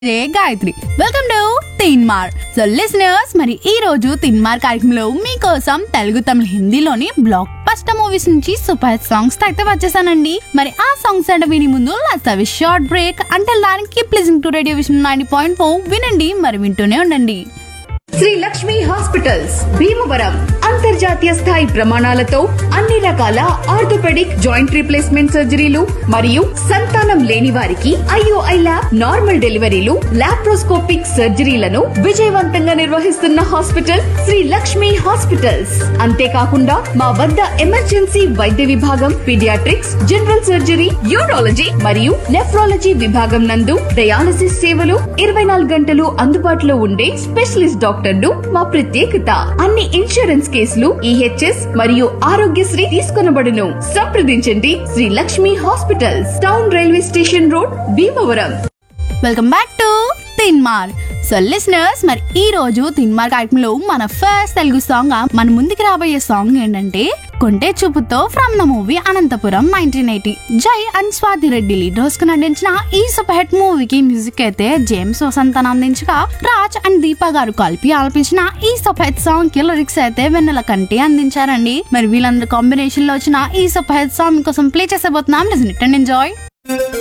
Gayatri welcome to Teenmar. So listeners, మరి ఈ రోజు తిన్మార్ కార్యక్రమంలో మీకోసం తెలుగు, తమిళ, హిందీలోని బ్లాక్ బస్టర్ మూవీస్ నుంచి సూపర్ హిట్ సాంగ్స్ అయితే వచ్చేసానండి. మరి ఆ సాంగ్స్ అంటే విని ముందు లెట్స్ షార్ట్ బ్రేక్. అంటే దానికి ప్లీజింగ్ టు రేడియో విషన్ 90.4 వినండి, మరి వింటూనే ఉండండి. శ్రీ లక్ష్మి హాస్పిటల్స్ భీమవరం అంతర్జాతీయ స్థాయి ప్రమాణాలతో అన్ని రకాల ఆర్థోపెడిక్ జాయింట్ రీప్లేస్మెంట్ సర్జరీలు మరియు సంతానం లేని వారికి IOI ల్యాబ్, నార్మల్ డెలివరీలు, లాప్రోస్కోపిక్ సర్జరీలను విజయవంతంగా నిర్వహిస్తున్న హాస్పిటల్ శ్రీ లక్ష్మి హాస్పిటల్స్. అంతేకాకుండా మా వద్ద ఎమర్జెన్సీ వైద్య విభాగం, పీడియాట్రిక్స్, జనరల్ సర్జరీ, యూరాలజీ మరియు నెఫ్రాలజీ విభాగం నందు డయాలసిస్ సేవలు 24 గంటలు అందుబాటులో ఉండే స్పెషలిస్ట్ డాక్టర్లు మా ప్రత్యేకత. అన్ని ఇన్సూరెన్స్ కేసులు EHS మరియు ఆరోగ్యశ్రీ తీసుకొనబడును. సంప్రదించండి Shri Lakshmi hospitals, town railway station road, Bhimavaram. Welcome back to Teenmar. So listeners, మరి ఈ రోజు తిన్మార్ కార్యక్రమంలో మన ఫస్ట్ తెలుగు సాంగ్, మన ముందుకు రాబోయే సాంగ్ ఏంటంటే కొంటే చూపుతో ఫ్రమ్ ద మూవీ అనంతపురం 1980. జై and Swathi Reddy lead roles కు నటించిన ఈ సూపర్ హిట్ మూవీకి మ్యూజిక్ అయితే జేమ్స్ వసంతన్ అందించగా, రాజ్ అండ్ దీపా గారు కలిపి ఆలపించిన ఈ సూపర్ హిట్ సాంగ్ కి లిరిక్స్ అయితే వెన్నెల కంటి అందించారండి. మరి వీళ్ళందరూ కాంబినేషన్ లో వచ్చిన ఈ సూపర్ హిట్ సాంగ్ కోసం play చేసేబోతున్నాం. Listen it and enjoy.